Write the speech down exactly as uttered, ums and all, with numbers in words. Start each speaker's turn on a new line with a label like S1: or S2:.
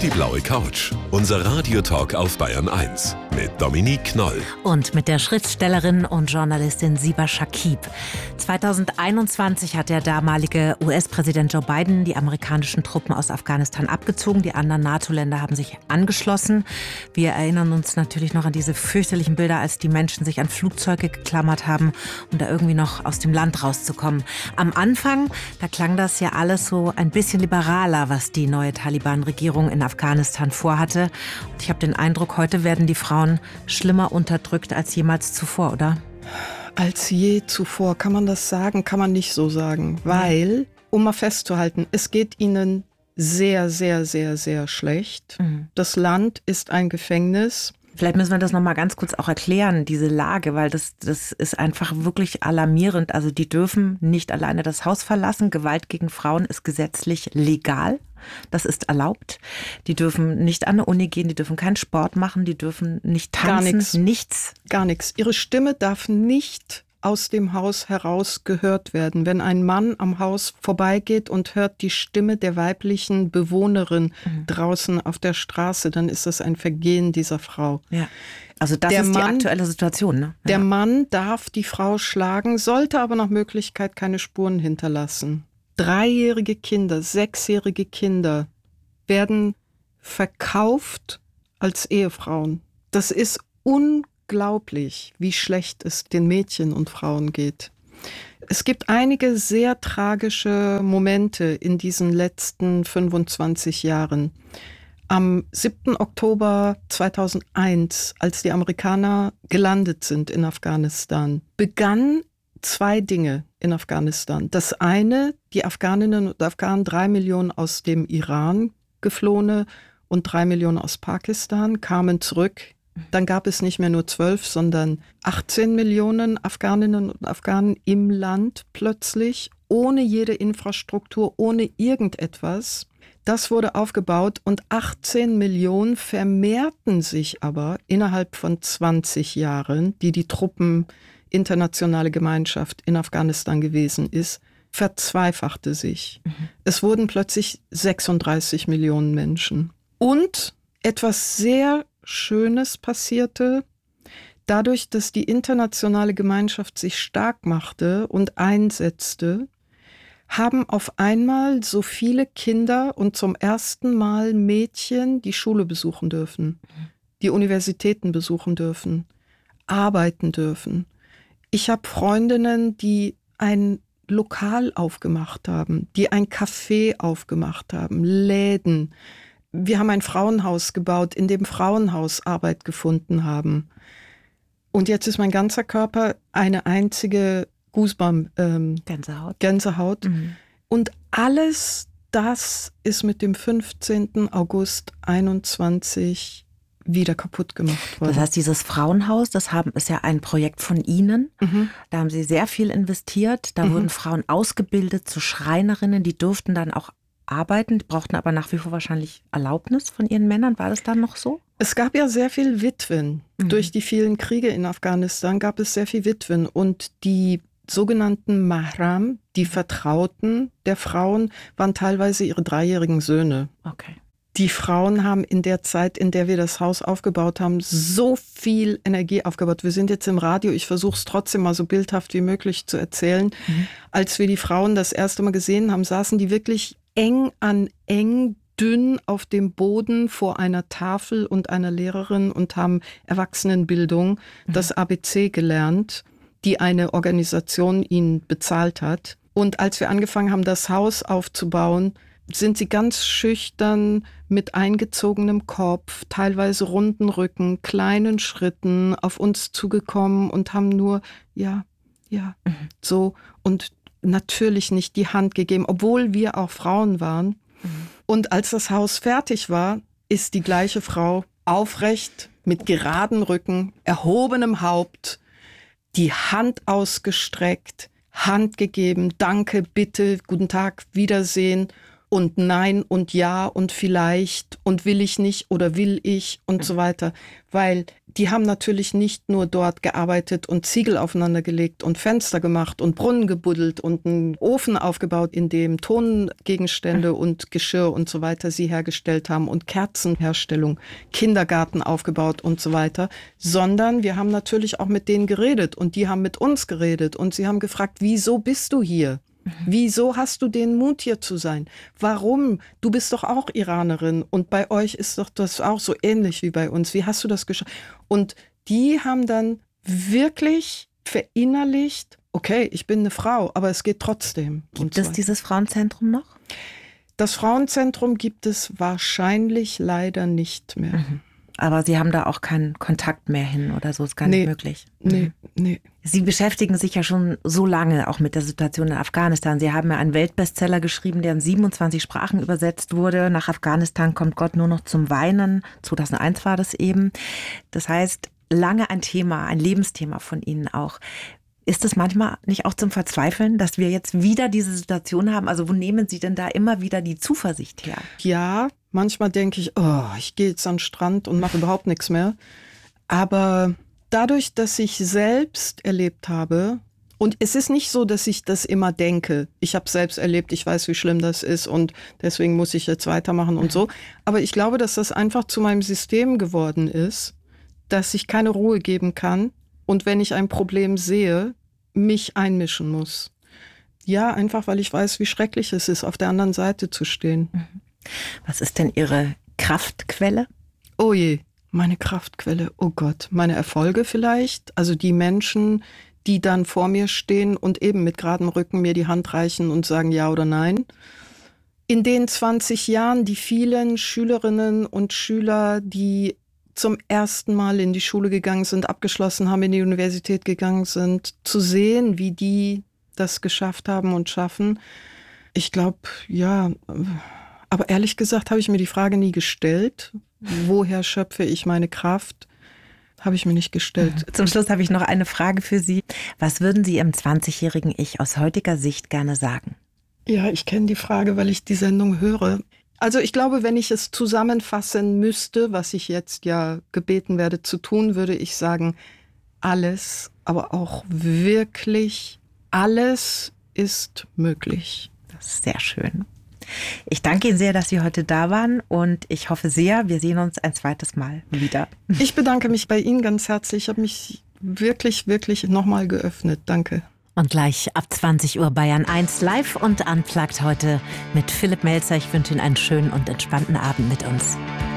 S1: Die blaue Couch. Unser Radiotalk auf Bayern eins mit Dominique Knoll.
S2: Und mit der Schriftstellerin und Journalistin Siba Shakib. zweitausendeinundzwanzig hat der damalige U S-Präsident Joe Biden die amerikanischen Truppen aus Afghanistan abgezogen. Die anderen NATO-Länder haben sich angeschlossen. Wir erinnern uns natürlich noch an diese fürchterlichen Bilder, als die Menschen sich an Flugzeuge geklammert haben, um da irgendwie noch aus dem Land rauszukommen. Am Anfang, da klang das ja alles so ein bisschen liberaler, was die neue Taliban-Regierung in Afghanistan vorhatte. Und ich habe den Eindruck, heute werden die Frauen schlimmer unterdrückt als jemals zuvor, oder?
S3: Als je zuvor, kann man das sagen? Kann man nicht so sagen. Weil, um mal festzuhalten, es geht ihnen sehr, sehr, sehr, sehr schlecht. Mhm. Das Land ist ein Gefängnis.
S2: Vielleicht müssen wir das noch mal ganz kurz auch erklären, diese Lage, weil das, das ist einfach wirklich alarmierend. Also die dürfen nicht alleine das Haus verlassen. Gewalt gegen Frauen ist gesetzlich legal. Das ist erlaubt. Die dürfen nicht an eine Uni gehen, die dürfen keinen Sport machen, die dürfen nicht tanzen,
S3: Gar nichts.
S2: nichts.
S3: Gar nichts. Ihre Stimme darf nicht aus dem Haus heraus gehört werden. Wenn ein Mann am Haus vorbeigeht und hört die Stimme der weiblichen Bewohnerin mhm. draußen auf der Straße, dann ist das ein Vergehen dieser Frau.
S2: Ja. Also das
S3: der
S2: ist
S3: Mann,
S2: die aktuelle Situation, ne? Ja.
S3: Der Mann darf die Frau schlagen, sollte aber nach Möglichkeit keine Spuren hinterlassen. Dreijährige Kinder, sechsjährige Kinder werden verkauft als Ehefrauen. Das ist unglaublich, wie schlecht es den Mädchen und Frauen geht. Es gibt einige sehr tragische Momente in diesen letzten fünfundzwanzig Jahren. Am siebten Oktober zweitausendeins, als die Amerikaner gelandet sind in Afghanistan, begann zwei Dinge in Afghanistan. Das eine, die Afghaninnen und Afghanen, drei Millionen aus dem Iran geflohene und drei Millionen aus Pakistan, kamen zurück. Dann gab es nicht mehr nur zwölf, sondern achtzehn Millionen Afghaninnen und Afghanen im Land plötzlich, ohne jede Infrastruktur, ohne irgendetwas. Das wurde aufgebaut und achtzehn Millionen vermehrten sich aber innerhalb von zwanzig Jahren, die die Truppen internationale Gemeinschaft in Afghanistan gewesen ist, verzweifachte sich. Mhm. Es wurden plötzlich sechsunddreißig Millionen Menschen. Und etwas sehr Schönes passierte, dadurch, dass die internationale Gemeinschaft sich stark machte und einsetzte, haben auf einmal so viele Kinder und zum ersten Mal Mädchen die Schule besuchen dürfen, die Universitäten besuchen dürfen, arbeiten dürfen. Ich habe Freundinnen, die ein Lokal aufgemacht haben, die ein Café aufgemacht haben, Läden. Wir haben ein Frauenhaus gebaut, in dem Frauenhaus Arbeit gefunden haben. Und jetzt ist mein ganzer Körper eine einzige Goosebump, ähm,
S2: Gänsehaut.
S3: Gänsehaut. Mhm. Und alles das ist mit dem fünfzehnten August einundzwanzig wieder kaputt gemacht worden.
S2: Das heißt, dieses Frauenhaus, das haben, ist ja ein Projekt von Ihnen. Mhm. Da haben Sie sehr viel investiert. Da mhm. wurden Frauen ausgebildet zu Schreinerinnen. Die durften dann auch arbeiten, die brauchten aber nach wie vor wahrscheinlich Erlaubnis von ihren Männern. War das dann noch so?
S3: Es gab ja sehr viel Witwen. Mhm. Durch die vielen Kriege in Afghanistan gab es sehr viel Witwen. Und die sogenannten Mahram, die Vertrauten der Frauen, waren teilweise ihre dreijährigen Söhne.
S2: Okay.
S3: Die Frauen haben in der Zeit, in der wir das Haus aufgebaut haben, so viel Energie aufgebaut. Wir sind jetzt im Radio, ich versuche es trotzdem mal so bildhaft wie möglich zu erzählen. Mhm. Als wir die Frauen das erste Mal gesehen haben, saßen die wirklich eng an eng, dünn auf dem Boden vor einer Tafel und einer Lehrerin und haben Erwachsenenbildung, mhm. das A B C gelernt, die eine Organisation ihnen bezahlt hat. Und als wir angefangen haben, das Haus aufzubauen, sind sie ganz schüchtern mit eingezogenem Kopf, teilweise runden Rücken, kleinen Schritten auf uns zugekommen und haben nur, ja, ja, mhm. so und natürlich nicht die Hand gegeben, obwohl wir auch Frauen waren. Mhm. Und als das Haus fertig war, ist die gleiche Frau aufrecht, mit geradem Rücken, erhobenem Haupt, die Hand ausgestreckt, Hand gegeben, danke, bitte, guten Tag, Wiedersehen. und nein und ja und vielleicht und will ich nicht oder will ich und so weiter. Weil die haben natürlich nicht nur dort gearbeitet und Ziegel aufeinander gelegt und Fenster gemacht und Brunnen gebuddelt und einen Ofen aufgebaut, in dem Tongegenstände und Geschirr und so weiter sie hergestellt haben und Kerzenherstellung, Kindergarten aufgebaut und so weiter, sondern wir haben natürlich auch mit denen geredet und die haben mit uns geredet und sie haben gefragt, wieso bist du hier? Wieso hast du den Mut, hier zu sein? Warum? Du bist doch auch Iranerin und bei euch ist doch das auch so ähnlich wie bei uns. Wie hast du das geschafft? Und die haben dann wirklich verinnerlicht, okay, ich bin eine Frau, aber es geht trotzdem.
S2: Gibt es dieses Frauenzentrum noch?
S3: Das Frauenzentrum gibt es wahrscheinlich leider nicht mehr.
S2: Mhm. Aber Sie haben da auch keinen Kontakt mehr hin oder so, ist gar nicht
S3: nee,
S2: möglich.
S3: Nee, nee.
S2: Sie beschäftigen sich ja schon so lange auch mit der Situation in Afghanistan. Sie haben ja einen Weltbestseller geschrieben, der in siebenundzwanzig Sprachen übersetzt wurde. Nach Afghanistan kommt Gott nur noch zum Weinen. zweitausendeins war das eben. Das heißt, lange ein Thema, ein Lebensthema von Ihnen auch. Ist es manchmal nicht auch zum Verzweifeln, dass wir jetzt wieder diese Situation haben? Also wo nehmen Sie denn da immer wieder die Zuversicht her?
S3: Ja, manchmal denke ich, oh, ich gehe jetzt an den Strand und mache überhaupt nichts mehr. Aber dadurch, dass ich selbst erlebt habe, und es ist nicht so, dass ich das immer denke, ich habe selbst erlebt, ich weiß, wie schlimm das ist und deswegen muss ich jetzt weitermachen und so. Aber ich glaube, dass das einfach zu meinem System geworden ist, dass ich keine Ruhe geben kann und wenn ich ein Problem sehe, mich einmischen muss. Ja, einfach, weil ich weiß, wie schrecklich es ist, auf der anderen Seite zu stehen.
S2: Was ist denn Ihre Kraftquelle?
S3: Oh je, meine Kraftquelle, oh Gott, meine Erfolge vielleicht. Also die Menschen, die dann vor mir stehen und eben mit geradem Rücken mir die Hand reichen und sagen ja oder nein. In den zwanzig Jahren die vielen Schülerinnen und Schüler, die zum ersten Mal in die Schule gegangen sind, abgeschlossen haben, in die Universität gegangen sind, zu sehen, wie die das geschafft haben und schaffen. Ich glaube, ja, aber ehrlich gesagt habe ich mir die Frage nie gestellt, woher schöpfe ich meine Kraft? Habe ich mir nicht gestellt.
S2: Zum Schluss habe ich noch eine Frage für Sie. Was würden Sie Ihrem zwanzigjährigen Ich aus heutiger Sicht gerne sagen?
S3: Ja, ich kenne die Frage, weil ich die Sendung höre. Also ich glaube, wenn ich es zusammenfassen müsste, was ich jetzt ja gebeten werde zu tun, würde ich sagen, alles, aber auch wirklich alles ist möglich.
S2: Das ist sehr schön. Ich danke Ihnen sehr, dass Sie heute da waren und ich hoffe sehr, wir sehen uns ein zweites Mal wieder.
S3: Ich bedanke mich bei Ihnen ganz herzlich. Ich habe mich wirklich, wirklich nochmal geöffnet. Danke.
S2: Und gleich ab zwanzig Uhr Bayern eins live und unplugged heute mit Philipp Melzer. Ich wünsche Ihnen einen schönen und entspannten Abend mit uns.